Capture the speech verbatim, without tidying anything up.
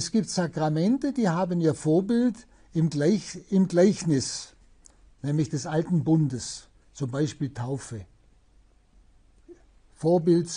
es gibt Sakramente, die haben ihr Vorbild im, Gleich, im Gleichnis, nämlich des alten Bundes, zum Beispiel Taufe. Vorbild